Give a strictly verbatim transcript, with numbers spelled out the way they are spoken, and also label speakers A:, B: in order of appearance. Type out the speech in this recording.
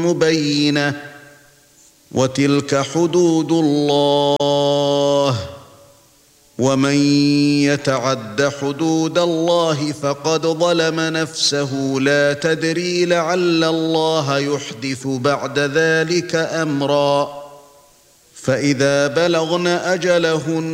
A: مبينة وتلك حدود الله ومن يتعد حدود الله فقد ظلم نفسه لا تدري لعل الله يحدث بعد ذلك أمرا فإذا بلغن أجلهن